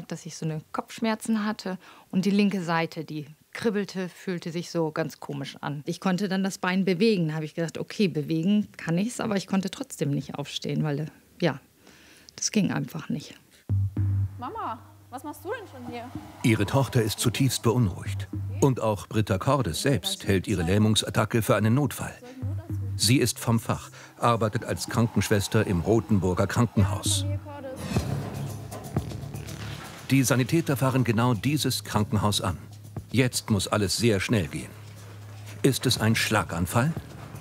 gemerkt, dass ich so eine Kopfschmerzen hatte und die linke Seite, die kribbelte, fühlte sich so ganz komisch an. Ich konnte dann das Bein bewegen. Da habe ich gedacht, okay, bewegen kann ich es, aber ich konnte trotzdem nicht aufstehen, weil, ja, das ging einfach nicht. Mama, was machst du denn schon hier? Ihre Tochter ist zutiefst beunruhigt. Und auch Britta Cordes selbst hält ihre Lähmungsattacke für einen Notfall. Sie ist vom Fach, arbeitet als Krankenschwester im Rothenburger Krankenhaus. Die Sanitäter fahren genau dieses Krankenhaus an. Jetzt muss alles sehr schnell gehen. Ist es ein Schlaganfall?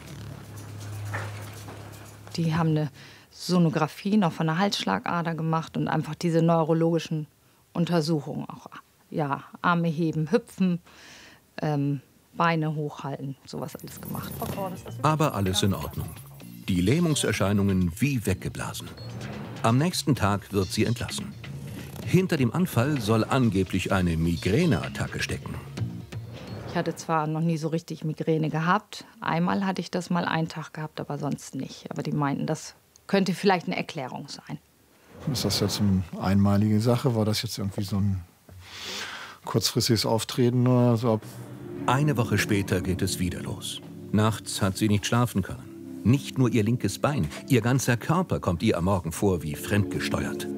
Die haben eine Sonographie noch von der Halsschlagader gemacht und einfach diese neurologischen Untersuchungen auch. Ja, Arme heben, hüpfen, Beine hochhalten, sowas alles gemacht. Aber alles in Ordnung. Die Lähmungserscheinungen wie weggeblasen. Am nächsten Tag wird sie entlassen. Hinter dem Anfall soll angeblich eine Migräneattacke stecken. Ich hatte zwar noch nie so richtig Migräne gehabt. Einmal hatte ich das mal einen Tag gehabt, aber sonst nicht. Aber die meinten, das könnte vielleicht eine Erklärung sein. Ist das jetzt eine einmalige Sache? War das jetzt irgendwie so ein kurzfristiges Auftreten oder so? Eine Woche später geht es wieder los. Nachts hat sie nicht schlafen können. Nicht nur ihr linkes Bein, ihr ganzer Körper kommt ihr am Morgen vor wie fremdgesteuert.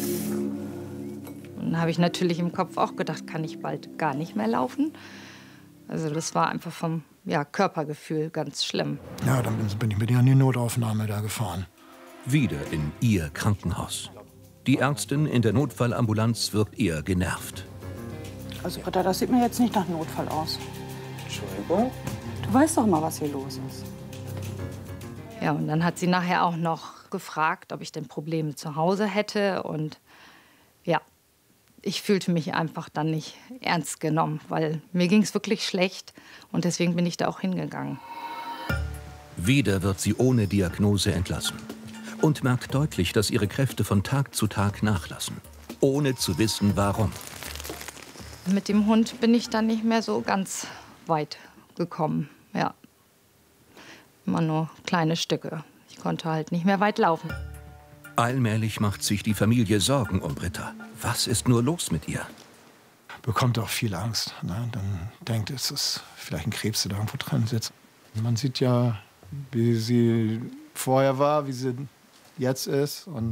Und dann habe ich natürlich im Kopf auch gedacht, kann ich bald gar nicht mehr laufen? Also das war einfach vom Körpergefühl ganz schlimm. Ja, dann bin ich mit ihr in die Notaufnahme da gefahren. Wieder in ihr Krankenhaus. Die Ärztin in der Notfallambulanz wirkt eher genervt. Also Britta, das sieht mir jetzt nicht nach Notfall aus. Entschuldigung? Du weißt doch mal, was hier los ist. Ja, und dann hat sie nachher auch noch gefragt, ob ich denn Probleme zu Hause hätte. Und ja, ich fühlte mich einfach dann nicht ernst genommen, weil mir ging es wirklich schlecht. Und deswegen bin ich da auch hingegangen. Wieder wird sie ohne Diagnose entlassen. Und merkt deutlich, dass ihre Kräfte von Tag zu Tag nachlassen. Ohne zu wissen, warum. Mit dem Hund bin ich dann nicht mehr so ganz weit gekommen. Ja. Immer nur kleine Stücke. Ich konnte halt nicht mehr weit laufen. Allmählich macht sich die Familie Sorgen um Britta. Was ist nur los mit ihr? Bekommt auch viel Angst. Ne? Dann denkt, es ist vielleicht ein Krebs, der da irgendwo dran sitzt. Man sieht ja, wie sie vorher war, wie sie jetzt ist. Und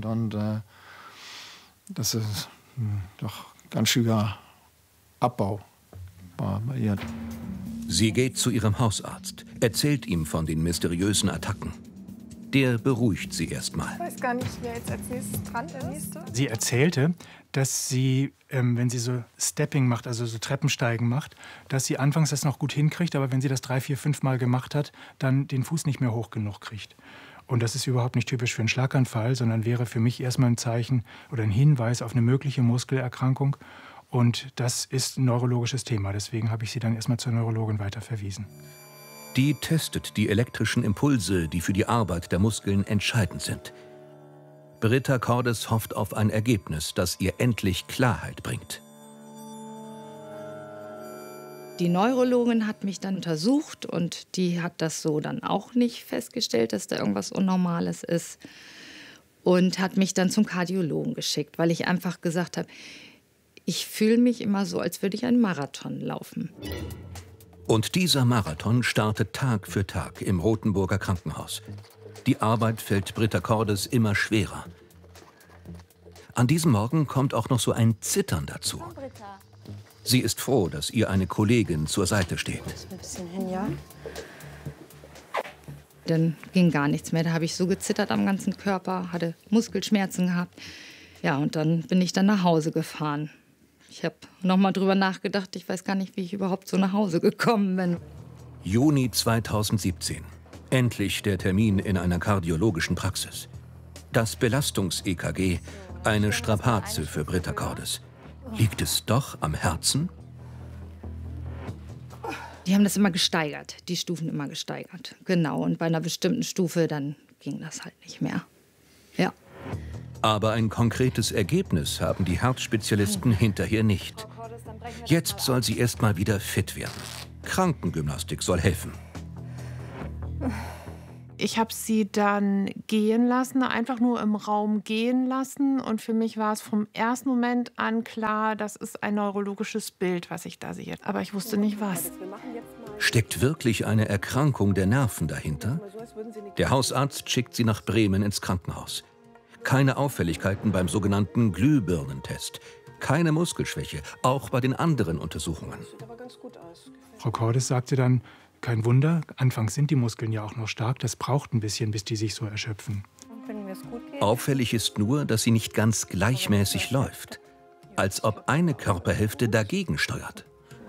das ist doch ganz schöner Abbau war bei ihr. Sie geht zu ihrem Hausarzt, erzählt ihm von den mysteriösen Attacken. Der beruhigt sie erstmal. Ich weiß gar nicht, wer jetzt als nächstes dran ist. Sie erzählte, dass sie, wenn sie so Stepping macht, also so Treppensteigen macht, dass sie anfangs das noch gut hinkriegt, aber wenn sie das 3, 4, 5 Mal gemacht hat, dann den Fuß nicht mehr hoch genug kriegt. Und das ist überhaupt nicht typisch für einen Schlaganfall, sondern wäre für mich erstmal ein Zeichen oder ein Hinweis auf eine mögliche Muskelerkrankung. Und das ist ein neurologisches Thema. Deswegen habe ich sie dann erstmal zur Neurologin weiterverwiesen. Die testet die elektrischen Impulse, die für die Arbeit der Muskeln entscheidend sind. Britta Cordes hofft auf ein Ergebnis, das ihr endlich Klarheit bringt. Die Neurologin hat mich dann untersucht und die hat das so dann auch nicht festgestellt, dass da irgendwas Unnormales ist. Und hat mich dann zum Kardiologen geschickt, weil ich einfach gesagt habe, ich fühle mich immer so, als würde ich einen Marathon laufen. Und dieser Marathon startet Tag für Tag im Rothenburger Krankenhaus. Die Arbeit fällt Britta Cordes immer schwerer. An diesem Morgen kommt auch noch so ein Zittern dazu. Sie ist froh, dass ihr eine Kollegin zur Seite steht. Ein bisschen hin, ja? Dann ging gar nichts mehr. Da habe ich so gezittert am ganzen Körper, hatte Muskelschmerzen gehabt. Ja, und dann bin ich dann nach Hause gefahren. Ich habe noch mal drüber nachgedacht. Ich weiß gar nicht, wie ich überhaupt so nach Hause gekommen bin. Juni 2017. Endlich der Termin in einer kardiologischen Praxis. Das Belastungs-EKG, eine Strapaze für Britta Cordes. Liegt es doch am Herzen? Die haben das immer gesteigert, die Stufen immer gesteigert. Genau, und bei einer bestimmten Stufe, dann ging das halt nicht mehr. Ja. Aber ein konkretes Ergebnis haben die Herzspezialisten hinterher nicht. Jetzt soll sie erst mal wieder fit werden. Krankengymnastik soll helfen. Ich habe sie dann gehen lassen, einfach nur im Raum gehen lassen. Und für mich war es vom ersten Moment an klar, das ist ein neurologisches Bild, was ich da sehe. Aber ich wusste nicht, was. Steckt wirklich eine Erkrankung der Nerven dahinter? Der Hausarzt schickt sie nach Bremen ins Krankenhaus. Keine Auffälligkeiten beim sogenannten Glühbirnentest. Keine Muskelschwäche, auch bei den anderen Untersuchungen. Frau Cordes sagte dann, kein Wunder, anfangs sind die Muskeln ja auch noch stark, das braucht ein bisschen, bis die sich so erschöpfen. Auffällig ist nur, dass sie nicht ganz gleichmäßig läuft. Als ob eine Körperhälfte dagegen steuert.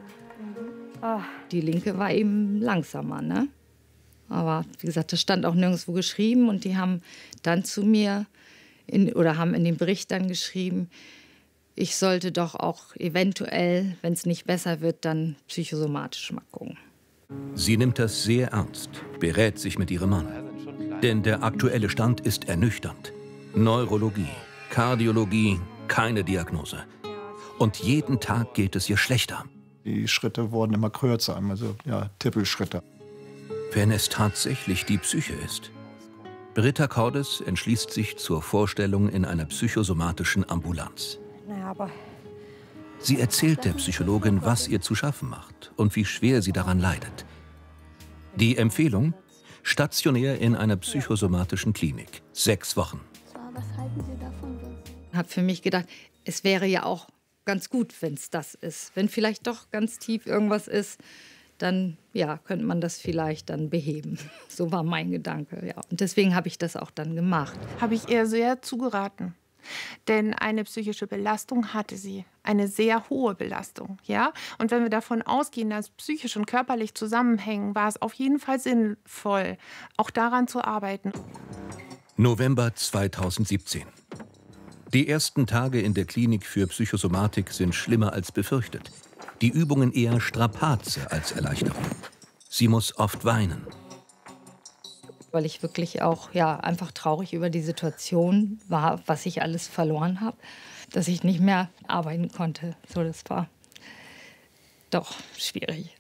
Die linke war eben langsamer, ne? Aber wie gesagt, das stand auch nirgendwo geschrieben und die haben dann zu mir haben in dem Bericht dann geschrieben, ich sollte doch auch eventuell, wenn es nicht besser wird, dann psychosomatisch mal gucken. Sie nimmt das sehr ernst, berät sich mit ihrem Mann. Denn der aktuelle Stand ist ernüchternd. Neurologie, Kardiologie, keine Diagnose. Und jeden Tag geht es ihr schlechter. Die Schritte wurden immer kürzer, also ja, Tippelschritte. Wenn es tatsächlich die Psyche ist. Britta Cordes entschließt sich zur Vorstellung in einer psychosomatischen Ambulanz. Sie erzählt der Psychologin, was ihr zu schaffen macht und wie schwer sie daran leidet. Die Empfehlung? Stationär in einer psychosomatischen Klinik. 6 Wochen. Was halten Sie davon? Ich habe für mich gedacht, es wäre ja auch ganz gut, wenn es das ist. Wenn vielleicht doch ganz tief irgendwas ist, dann ja, könnte man das vielleicht dann beheben. So war mein Gedanke. Ja. Und deswegen habe ich das auch dann gemacht. Habe ich ihr sehr zugeraten. Denn eine psychische Belastung hatte sie, eine sehr hohe Belastung. Ja? Und wenn wir davon ausgehen, dass psychisch und körperlich zusammenhängen, war es auf jeden Fall sinnvoll, auch daran zu arbeiten. November 2017. Die ersten Tage in der Klinik für Psychosomatik sind schlimmer als befürchtet. Die Übungen eher Strapaze als Erleichterung. Sie muss oft weinen. Weil ich wirklich auch einfach traurig über die Situation war, was ich alles verloren habe, dass ich nicht mehr arbeiten konnte. So, das war doch schwierig.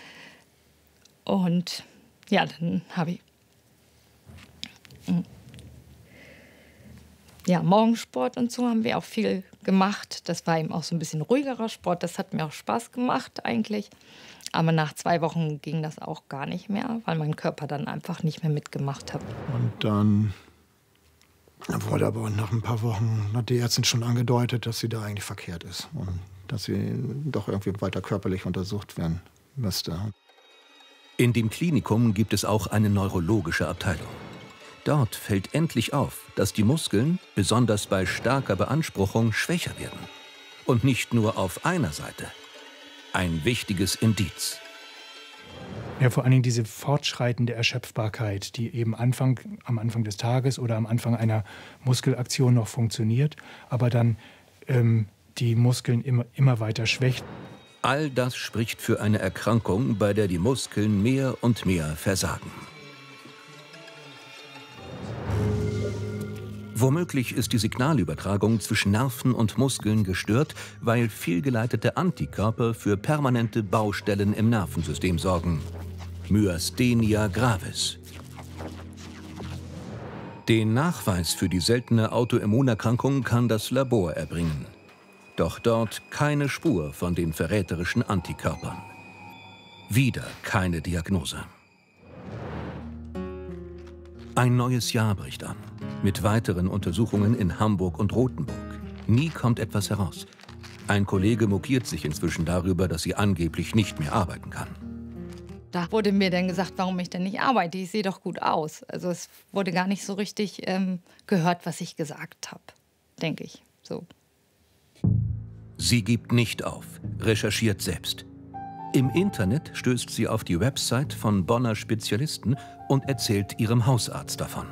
Und ja, dann habe ich Morgensport und so haben wir auch viel gemacht. Das war eben auch so ein bisschen ruhigerer Sport. Das hat mir auch Spaß gemacht eigentlich. Aber nach 2 Wochen ging das auch gar nicht mehr, weil mein Körper dann einfach nicht mehr mitgemacht hat. Und dann wurde aber nach ein paar Wochen, hat die Ärztin schon angedeutet, dass sie da eigentlich verkehrt ist. Und dass sie doch irgendwie weiter körperlich untersucht werden müsste. In dem Klinikum gibt es auch eine neurologische Abteilung. Dort fällt endlich auf, dass die Muskeln, besonders bei starker Beanspruchung, schwächer werden. Und nicht nur auf einer Seite. Ein wichtiges Indiz. Ja, vor allen Dingen diese fortschreitende Erschöpfbarkeit, die eben am Anfang des Tages oder am Anfang einer Muskelaktion noch funktioniert, aber dann die Muskeln immer weiter schwächt. All das spricht für eine Erkrankung, bei der die Muskeln mehr und mehr versagen. Womöglich ist die Signalübertragung zwischen Nerven und Muskeln gestört, weil fehlgeleitete Antikörper für permanente Baustellen im Nervensystem sorgen. Myasthenia gravis. Den Nachweis für die seltene Autoimmunerkrankung kann das Labor erbringen. Doch dort keine Spur von den verräterischen Antikörpern. Wieder keine Diagnose. Ein neues Jahr bricht an. Mit weiteren Untersuchungen in Hamburg und Rothenburg. Nie kommt etwas heraus. Ein Kollege mokiert sich inzwischen darüber, dass sie angeblich nicht mehr arbeiten kann. Da wurde mir dann gesagt, warum ich denn nicht arbeite. Ich sehe doch gut aus. Also es wurde gar nicht so richtig gehört, was ich gesagt habe, denke ich. So. Sie gibt nicht auf, recherchiert selbst. Im Internet stößt sie auf die Website von Bonner Spezialisten und erzählt ihrem Hausarzt davon.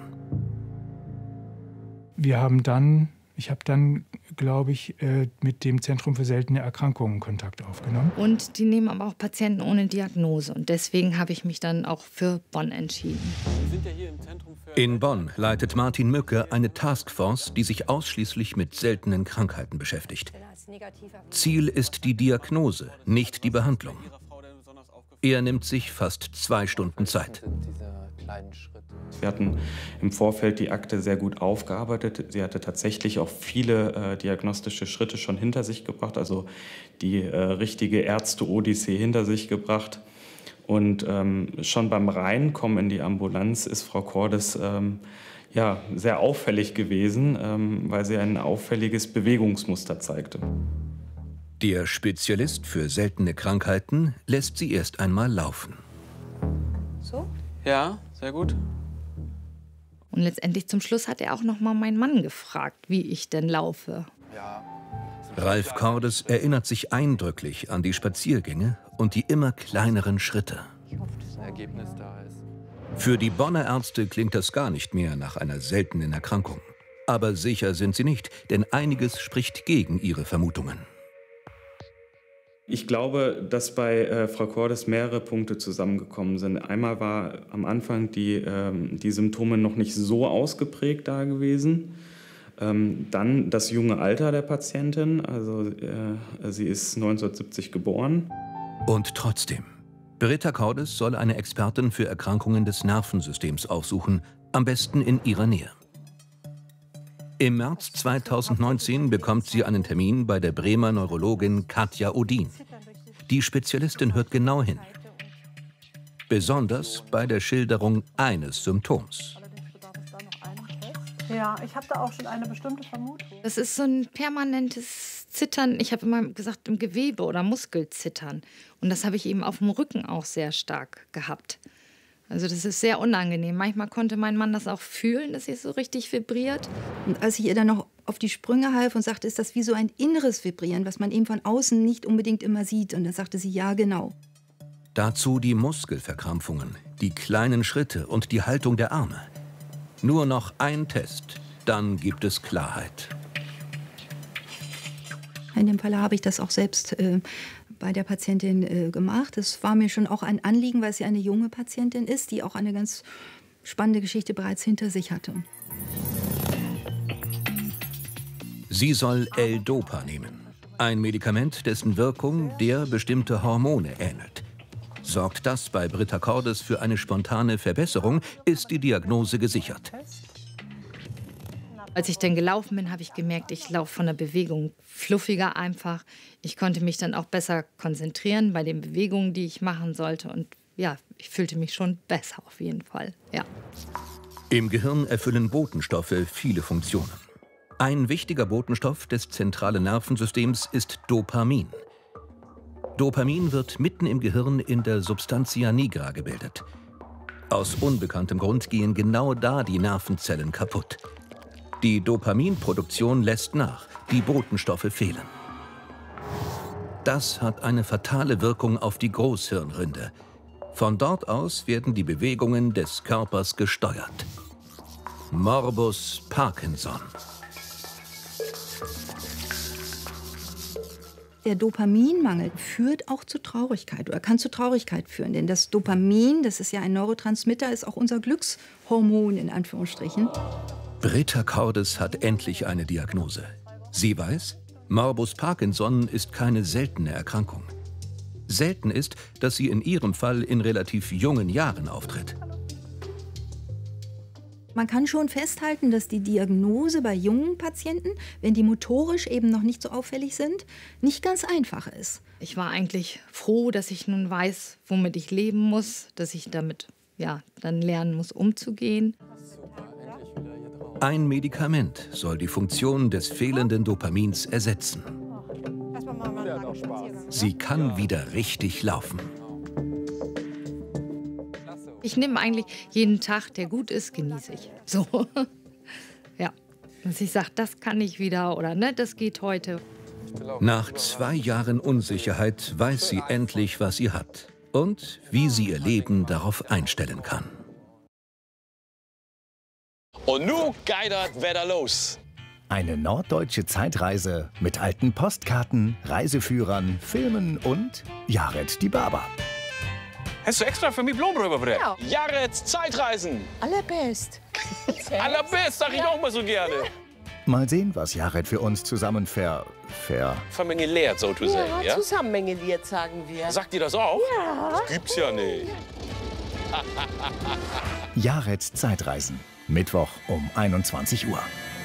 Ich habe dann, glaube ich, mit dem Zentrum für seltene Erkrankungen Kontakt aufgenommen. Und die nehmen aber auch Patienten ohne Diagnose. Und deswegen habe ich mich dann auch für Bonn entschieden. In Bonn leitet Martin Mücke eine Taskforce, die sich ausschließlich mit seltenen Krankheiten beschäftigt. Ziel ist die Diagnose, nicht die Behandlung. Er nimmt sich fast 2 Stunden Zeit. kleinen Schritt. Wir hatten im Vorfeld die Akte sehr gut aufgearbeitet. Sie hatte tatsächlich auch viele diagnostische Schritte schon hinter sich gebracht, also die richtige Ärzte-Odyssee hinter sich gebracht. Und schon beim Reinkommen in die Ambulanz ist Frau Cordes ja, sehr auffällig gewesen, weil sie ein auffälliges Bewegungsmuster zeigte. Der Spezialist für seltene Krankheiten lässt sie erst einmal laufen. So? Ja, sehr gut. Und letztendlich zum Schluss hat er auch noch mal meinen Mann gefragt, wie ich denn laufe. Ja. Ralf Cordes erinnert sich eindrücklich an die Spaziergänge und die immer kleineren Schritte. Ich hoffe, dass ein Ergebnis da ist. Für die Bonner Ärzte klingt das gar nicht mehr nach einer seltenen Erkrankung. Aber sicher sind sie nicht, denn einiges spricht gegen ihre Vermutungen. Ich glaube, dass bei Frau Cordes mehrere Punkte zusammengekommen sind. Einmal war am Anfang die Symptome noch nicht so ausgeprägt da gewesen. Dann das junge Alter der Patientin, also sie ist 1970 geboren. Und trotzdem, Britta Cordes soll eine Expertin für Erkrankungen des Nervensystems aufsuchen, am besten in ihrer Nähe. Im März 2019 bekommt sie einen Termin bei der Bremer Neurologin Katja Odin. Die Spezialistin hört genau hin. Besonders bei der Schilderung eines Symptoms. Ja, ich habe da auch schon eine bestimmte Vermutung. Das ist so ein permanentes Zittern. Ich habe immer gesagt, im Gewebe oder Muskelzittern. Und das habe ich eben auf dem Rücken auch sehr stark gehabt. Also das ist sehr unangenehm. Manchmal konnte mein Mann das auch fühlen, dass sie so richtig vibriert. Und als ich ihr dann noch auf die Sprünge half und sagte, ist das wie so ein inneres Vibrieren, was man eben von außen nicht unbedingt immer sieht. Und dann sagte sie, ja, genau. Dazu die Muskelverkrampfungen, die kleinen Schritte und die Haltung der Arme. Nur noch ein Test, dann gibt es Klarheit. In dem Fall habe ich das auch selbst bei der Patientin gemacht. Es war mir schon auch ein Anliegen, weil sie eine junge Patientin ist, die auch eine ganz spannende Geschichte bereits hinter sich hatte. Sie soll L-Dopa nehmen, ein Medikament, dessen Wirkung der bestimmte Hormone ähnelt. Sorgt das bei Britta Cordes für eine spontane Verbesserung, ist die Diagnose gesichert. Als ich dann gelaufen bin, habe ich gemerkt, ich laufe von der Bewegung fluffiger einfach. Ich konnte mich dann auch besser konzentrieren bei den Bewegungen, die ich machen sollte. Und ja, ich fühlte mich schon besser auf jeden Fall. Ja. Im Gehirn erfüllen Botenstoffe viele Funktionen. Ein wichtiger Botenstoff des zentralen Nervensystems ist Dopamin. Dopamin wird mitten im Gehirn in der Substantia nigra gebildet. Aus unbekanntem Grund gehen genau da die Nervenzellen kaputt. Die Dopaminproduktion lässt nach, die Botenstoffe fehlen. Das hat eine fatale Wirkung auf die Großhirnrinde. Von dort aus werden die Bewegungen des Körpers gesteuert. Morbus Parkinson. Der Dopaminmangel führt auch zu Traurigkeit oder kann zu Traurigkeit führen. Denn das Dopamin, das ist ja ein Neurotransmitter, ist auch unser Glückshormon in Anführungsstrichen. Britta Cordes hat endlich eine Diagnose. Sie weiß, Morbus Parkinson ist keine seltene Erkrankung. Selten ist, dass sie in ihrem Fall in relativ jungen Jahren auftritt. Man kann schon festhalten, dass die Diagnose bei jungen Patienten, wenn die motorisch eben noch nicht so auffällig sind, nicht ganz einfach ist. Ich war eigentlich froh, dass ich nun weiß, womit ich leben muss, dass ich damit dann lernen muss, umzugehen. Ein Medikament soll die Funktion des fehlenden Dopamins ersetzen. Sie kann wieder richtig laufen. Ich nehme eigentlich jeden Tag, der gut ist, genieße ich. So. Ja. Dass ich sage, das kann ich wieder oder ne, das geht heute. Nach 2 Jahren Unsicherheit weiß sie endlich, was sie hat und wie sie ihr Leben darauf einstellen kann. Und nun geht das wieder los. Eine norddeutsche Zeitreise mit alten Postkarten, Reiseführern, Filmen und Jared die Barber. Hast du extra für mich Blumen rübergebracht? Ja. Jareds Zeitreisen. Allerbest. Allerbest, sag ich auch mal so gerne. Mal sehen, was Jared für uns zusammen vermengeliert, so zu sagen, ja? Zusammengeliert, sagen wir. Sagt ihr das auch? Ja. Das gibt's ja nicht. Jared Zeitreisen. Mittwoch um 21 Uhr.